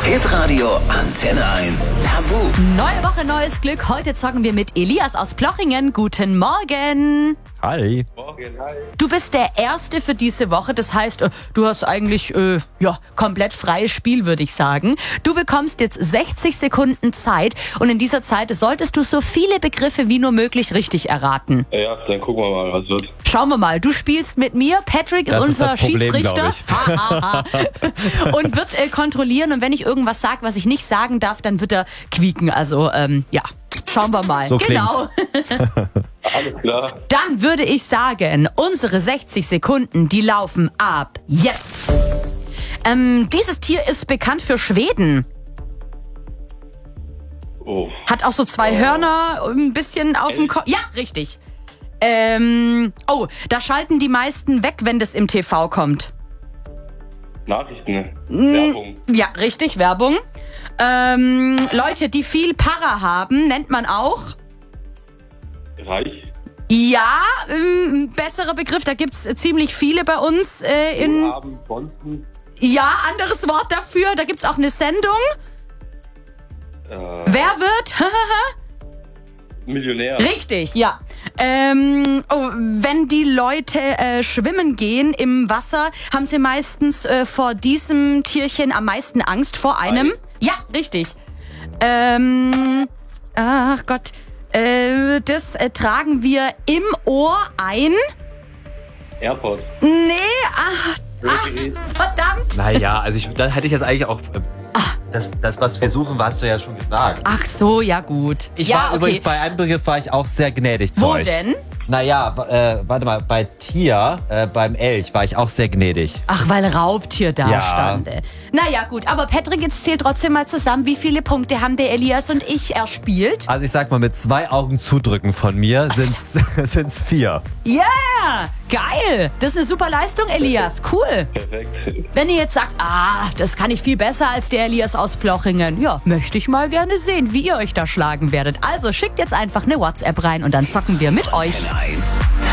Hitradio Antenne 1 Tabu. Neue Woche, neues Glück. Heute zocken wir mit Elias aus Plochingen. Guten Morgen. Hi. Morgen, hi. Du bist der Erste für diese Woche. Das heißt, du hast eigentlich komplett freies Spiel, würde ich sagen. Du bekommst jetzt 60 Sekunden Zeit. Und in dieser Zeit solltest du so viele Begriffe wie nur möglich richtig erraten. Ja, dann gucken wir mal, was wird. Schauen wir mal. Du spielst mit mir. Patrick ist Das ist unser das Problem, Schiedsrichter. glaub Und wird kontrollieren. Und wenn ich irgendwas sage, was ich nicht sagen darf, dann wird er quieken. Also, schauen wir mal. So genau. Alles klar. Dann würde ich sagen, unsere 60 Sekunden, die laufen ab jetzt. Dieses Tier ist bekannt für Schweden. Oh. Hat auch so zwei Hörner, ein bisschen auf dem Kopf. Ja, richtig. Da schalten die meisten weg, wenn das im TV kommt. Nachrichten. Werbung. Ja, richtig, Werbung. Leute, die viel Para haben, nennt man auch. Reich. Ja, besserer Begriff, da gibt's ziemlich viele bei uns Abend, Bonzen. Ja, anderes Wort dafür, da gibt's auch eine Sendung. Wer wird? Millionär. Richtig, ja. Wenn die Leute schwimmen gehen im Wasser, haben sie meistens vor diesem Tierchen am meisten Angst vor einem. Ja, richtig. Ach Gott. Das tragen wir im Ohr ein. Airport. Nee, verdammt. Naja, also dann hätte ich jetzt eigentlich auch... Das, was wir suchen, hast du ja schon gesagt. Ach so, ja gut. Ich ja, war übrigens bei einem Begriff war ich auch sehr gnädig zu Wo euch. denn? Naja, warte mal, bei Tier, beim Elch war ich auch sehr gnädig. Ach, weil Raubtier da Ja. stande. Naja, gut, aber Patrick, jetzt zählt trotzdem mal zusammen, wie viele Punkte haben der Elias und ich erspielt? Also ich sag mal, mit 2 Augen zudrücken von mir sind's 4. Ja, geil. Das ist eine super Leistung, Elias. Cool. Perfekt. Wenn ihr jetzt sagt, das kann ich viel besser als der Elias aus Plochingen, ja, möchte ich mal gerne sehen, wie ihr euch da schlagen werdet. Also schickt jetzt einfach eine WhatsApp rein und dann zocken wir mit euch. Antenne 1